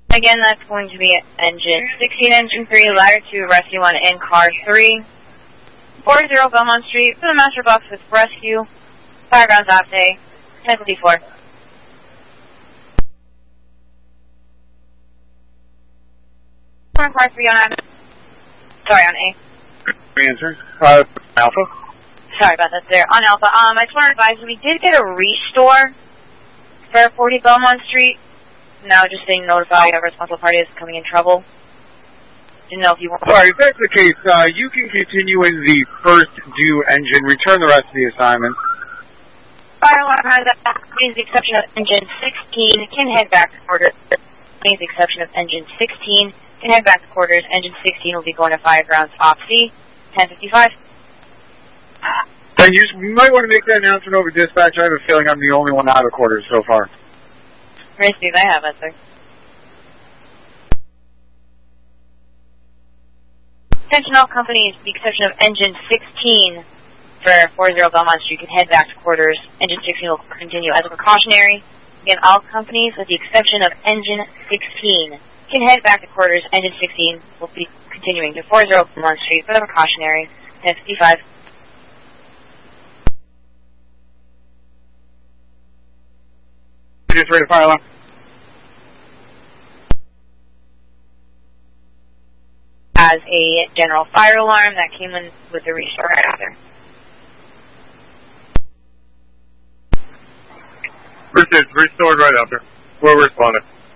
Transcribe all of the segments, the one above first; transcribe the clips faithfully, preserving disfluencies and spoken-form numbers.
Again, that's going to be engine sixteen, engine three, ladder two, rescue one in car three. four zero Belmont Street for the master box with rescue. Firegrounds off day, ten fifty-four. Car three on A. Sorry, on A. Answer. Uh, Alpha. Sorry about that there. On Alpha, um, I just want to advise you, we did get a restore for forty Belmont Street. Now just being notified a responsible party is coming in trouble. Didn't know if you want. All right, if that's the case, uh, you can continue in the first due engine, return the rest of the assignment. Fire alarm has that, with the exception of engine sixteen, can head back to quarters. With the exception of engine sixteen, can head back to quarters. Engine sixteen will be going to Firegrounds off C, ten fifty-five. And you, you might want to make that announcement over dispatch. I have a feeling I'm the only one out of quarters so far. Receive, I have that, sir. Attention all companies, with the exception of engine sixteen for four zero Belmont Street, can head back to quarters. Engine sixteen will continue as a precautionary. Again, all companies, with the exception of engine sixteen, can head back to quarters. Engine sixteen will be continuing to four zero Belmont Street for the precautionary. ten fifty-five. Just ready to fire alarm. As a general fire alarm that came in with the restore right after. It's restored right after. We'll respond.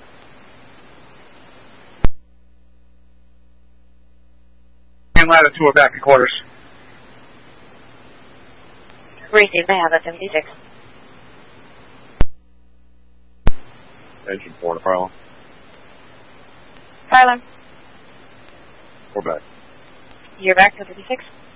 And ladder two are back in quarters. Receive, I have that seventy-six. Engine four to fire alarm. Fire alarm. We're back. You're back to fifty-six.